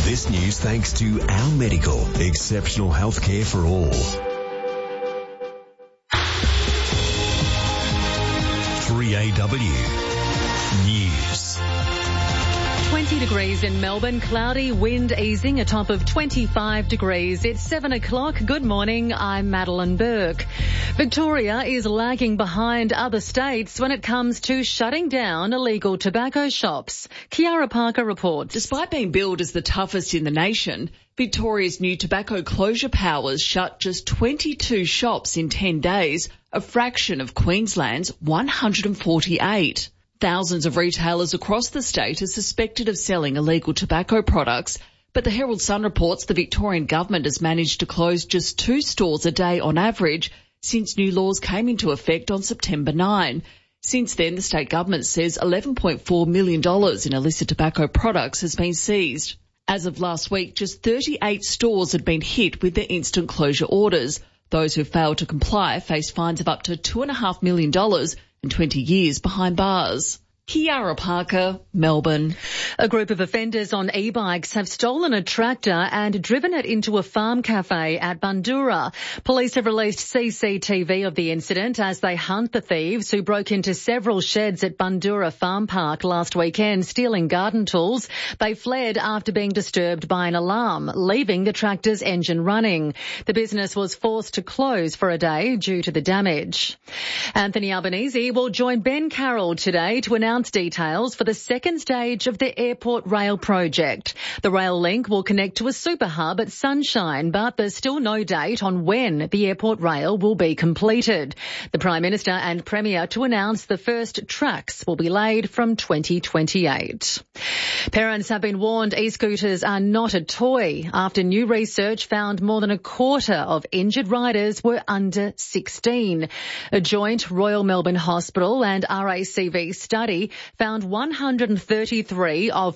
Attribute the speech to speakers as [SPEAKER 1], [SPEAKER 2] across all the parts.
[SPEAKER 1] This news thanks to Our Medical, exceptional healthcare for all. 3AW News.
[SPEAKER 2] 20 degrees in Melbourne, cloudy, wind easing, a top of 25 degrees. It's 7 o'clock. Good morning, I'm Madeline Burke. Victoria is lagging behind other states when it comes to shutting down illegal tobacco shops. Kiara Parker reports.
[SPEAKER 3] Despite being billed as the toughest in the nation, Victoria's new tobacco closure powers shut just 22 shops in 10 days, a fraction of Queensland's 148. Thousands of retailers across the state are suspected of selling illegal tobacco products, but the Herald Sun reports the Victorian government has managed to close just 2 stores a day on average since new laws came into effect on September 9. Since then, the state government says $11.4 million in illicit tobacco products has been seized. As of last week, just 38 stores had been hit with their instant closure orders. Those who failed to comply face fines of up to $2.5 million and 20 years behind bars. Kiara Parker, Melbourne.
[SPEAKER 2] A group of offenders on e-bikes have stolen a tractor and driven it into a farm cafe at Bundoora. Police have released CCTV of the incident as they hunt the thieves who broke into several sheds at Bundoora Farm Park last weekend, stealing garden tools. They fled after being disturbed by an alarm, leaving the tractor's engine running. The business was forced to close for a day due to the damage. Anthony Albanese will join Ben Carroll today to announce details for the second stage of the Airport Rail project. The rail link will connect to a super hub at Sunshine, but there's still no date on when the Airport Rail will be completed. The Prime Minister and Premier to announce the first tracks will be laid from 2028. Parents have been warned e-scooters are not a toy after new research found more than a quarter of injured riders were under 16. A joint Royal Melbourne Hospital and RACV study found 133 of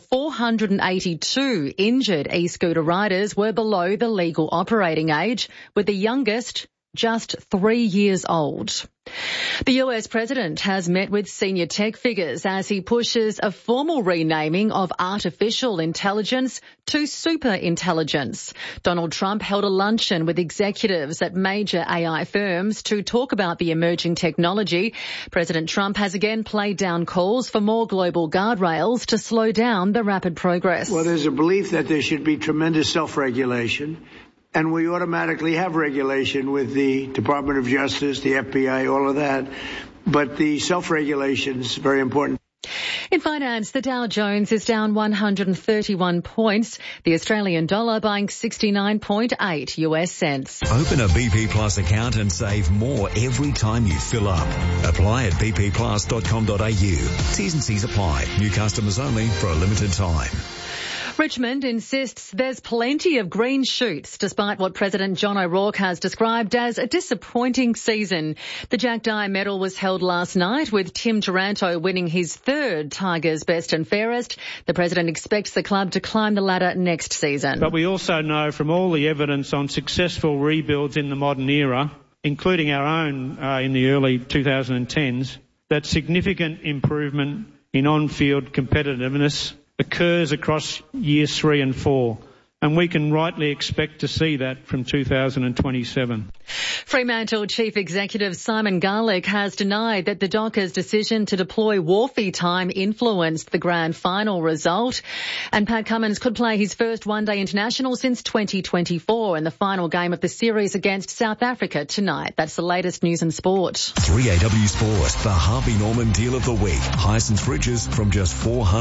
[SPEAKER 2] 482 injured e-scooter riders were below the legal operating age, with the youngest just 3 years old. The US president has met with senior tech figures as he pushes a formal renaming of artificial intelligence to super intelligence. Donald Trump held a luncheon with executives at major AI firms to talk about the emerging technology. President Trump has again played down calls for more global guardrails to slow down the rapid progress.
[SPEAKER 4] Well, there's a belief that there should be tremendous self-regulation. And we automatically have regulation with the Department of Justice, the FBI, all of that. But the self-regulation is very important.
[SPEAKER 2] In finance, the Dow Jones is down 131 points. The Australian dollar buying 69.8 US cents.
[SPEAKER 1] Open a BP Plus account and save more every time you fill up. Apply at bpplus.com.au. T's and C's apply. New customers only for a limited time.
[SPEAKER 2] Richmond insists there's plenty of green shoots despite what President John O'Rourke has described as a disappointing season. The Jack Dye medal was held last night with Tim Taranto winning his third Tigers Best and Fairest. The President expects the club to climb the ladder next season.
[SPEAKER 5] But we also know from all the evidence on successful rebuilds in the modern era, including our own in the early 2010s, that significant improvement in on-field competitiveness occurs across years 3 and 4, and we can rightly expect to see that from 2027.
[SPEAKER 2] Fremantle Chief Executive Simon Garlick has denied that the Dockers' decision to deploy Wharfie time influenced the grand final result. And Pat Cummins could play his first one-day international since 2024 in the final game of the series against South Africa tonight. That's the latest news and sport.
[SPEAKER 1] 3AW Sport, the Harvey Norman Deal of the Week. Hisense fridges from just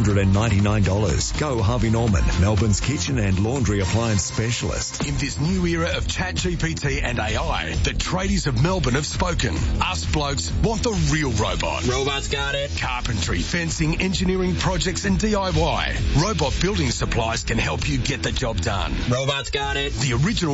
[SPEAKER 1] $499. Go Harvey Norman, Melbourne's kitchen and laundry appliance specialist.
[SPEAKER 6] In this new era of ChatGPT and AI, the tradies of Melbourne have spoken. Us blokes want the real robot.
[SPEAKER 7] Robots got it.
[SPEAKER 6] Carpentry, fencing, engineering projects and DIY. Robot building supplies can help you get the job done.
[SPEAKER 7] Robots got it.
[SPEAKER 6] The original